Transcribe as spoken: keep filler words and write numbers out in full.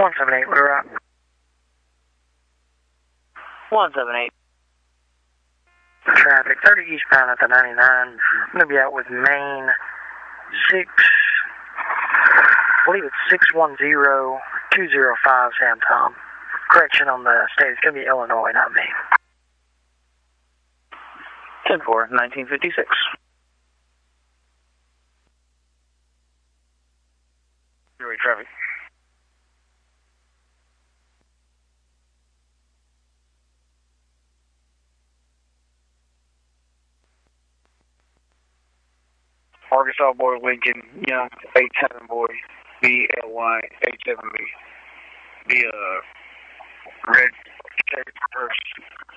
one seven eight, we're up. one seven eight. Traffic, thirty eastbound at the ninety-nine. I'm going to be out with Main six, I believe it's six one zero two zero five, Sam Tom. Correction on the state, it's going to be Illinois, not me. ten four, nineteen fifty-six. Freeway traffic. Arkansas boy, Lincoln, Young, eight seven boy, B L Y, eight seven B. The, uh, red, reverse.